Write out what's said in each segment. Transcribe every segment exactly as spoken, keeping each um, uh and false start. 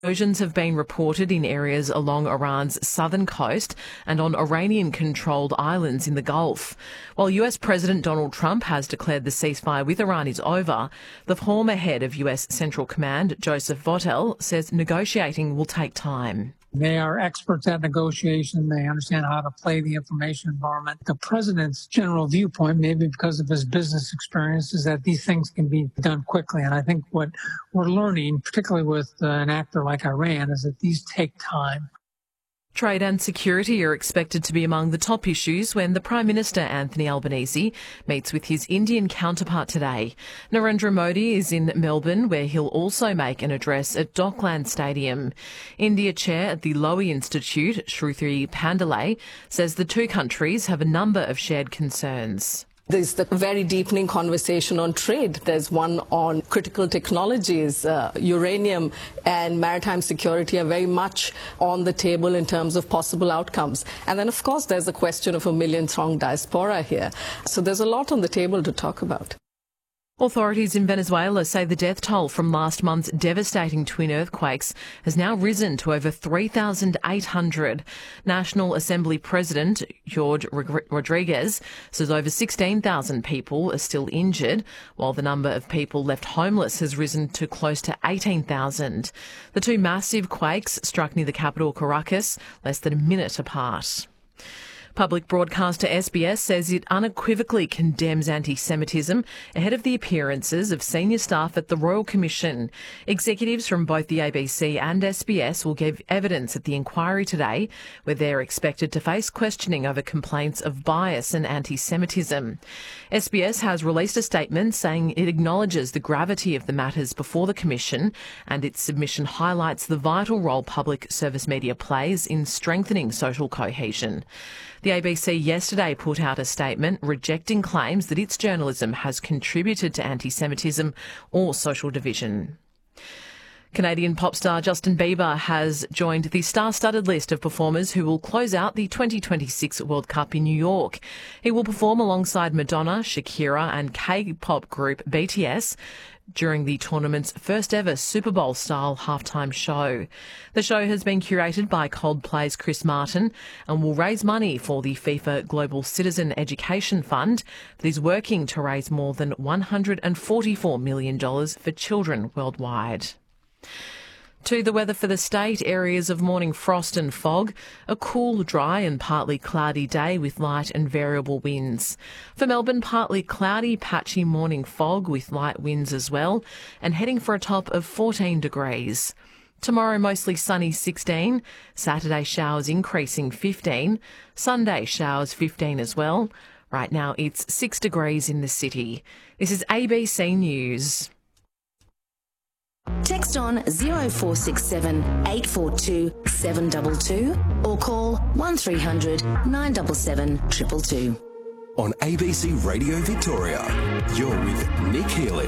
Explosions have been reported in areas along Iran's southern coast and on Iranian-controlled islands in the Gulf. While U S President Donald Trump has declared the ceasefire with Iran is over, the former head of U S Central Command, Joseph Vautel, says negotiating will take time. They are experts at negotiation. They understand how to play the information environment. The president's general viewpoint, maybe because of his business experience, is that these things can be done quickly. And I think what we're learning, particularly with uh, an actor like Iran, is that these take time. Trade and security are expected to be among the top issues when the Prime Minister, Anthony Albanese, meets with his Indian counterpart today. Narendra Modi is in Melbourne, where he'll also make an address at Dockland Stadium. India Chair at the Lowy Institute, Shruti Pandale, says the two countries have a number of shared concerns. There's the very deepening conversation on trade. There's one on critical technologies. Uh, uranium and maritime security are very much on the table in terms of possible outcomes. And then, of course, there's a question of a million-strong diaspora here. So there's a lot on the table to talk about. Authorities in Venezuela say the death toll from last month's devastating twin earthquakes has now risen to over three thousand eight hundred. National Assembly President Jorge Rodriguez says over sixteen thousand people are still injured, while the number of people left homeless has risen to close to eighteen thousand. The two massive quakes struck near the capital Caracas less than a minute apart. Public broadcaster S B S says it unequivocally condemns anti-Semitism ahead of the appearances of senior staff at the Royal Commission. Executives from both the A B C and S B S will give evidence at the inquiry today, where they're expected to face questioning over complaints of bias and anti-Semitism. S B S has released a statement saying it acknowledges the gravity of the matters before the Commission, and its submission highlights the vital role public service media plays in strengthening social cohesion. The A B C yesterday put out a statement rejecting claims that its journalism has contributed to anti-Semitism or social division. Canadian pop star Justin Bieber has joined the star-studded list of performers who will close out the twenty twenty-six World Cup in New York. He will perform alongside Madonna, Shakira and K-pop group B T S during the tournament's first-ever Super Bowl-style halftime show. The show has been curated by Coldplay's Chris Martin and will raise money for the FIFA Global Citizen Education Fund that is working to raise more than one hundred forty-four million dollars for children worldwide. To the weather for the state, areas of morning frost and fog, a cool, dry and partly cloudy day with light and variable winds. For Melbourne, partly cloudy, patchy morning fog with light winds as well, and heading for a top of fourteen degrees. Tomorrow, mostly sunny sixteen, Saturday showers increasing fifteen, Sunday showers fifteen as well. Right now it's six degrees in the city. This is A B C News. Text on zero four six seven, eight four two, seven two two or call one three hundred, nine seven seven, two two two. On A B C Radio Victoria, you're with Nick Healy.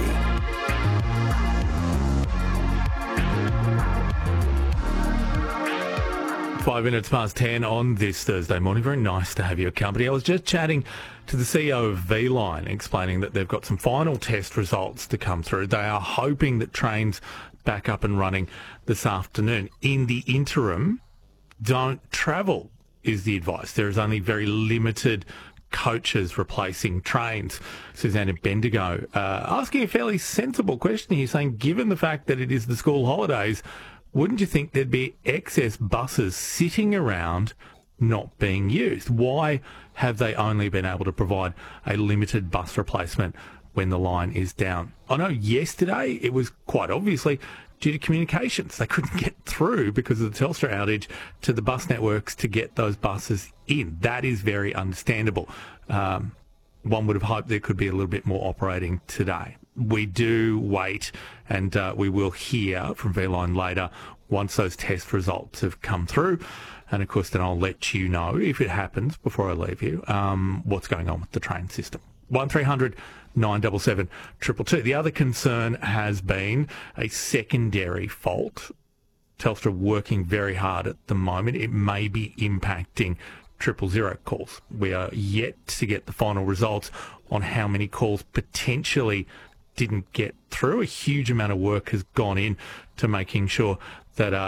Five minutes past ten on this Thursday morning. Very nice to have your company. I was just chatting to the C E O of V-Line, explaining that they've got some final test results to come through. They are hoping that trains back up and running this afternoon. In the interim, don't travel is the advice. There is only very limited coaches replacing trains. Susanna Bendigo uh, asking a fairly sensible question here, saying, given the fact that it is the school holidays, wouldn't you think there'd be excess buses sitting around not being used? Why have they only been able to provide a limited bus replacement when the line is down? I know yesterday it was quite obviously due to communications. They couldn't get through because of the Telstra outage to the bus networks to get those buses in. That is very understandable. Um, one would have hoped there could be a little bit more operating today. We do wait, and uh, we will hear from V-Line later once those test results have come through. And, of course, then I'll let you know, if it happens, before I leave you, um, what's going on with the train system. one three hundred, nine seven seven, two two two. The other concern has been a secondary fault. Telstra working very hard at the moment. It may be impacting triple zero calls. We are yet to get the final results on how many calls potentially didn't get through. A huge amount of work has gone in to making sure that uh,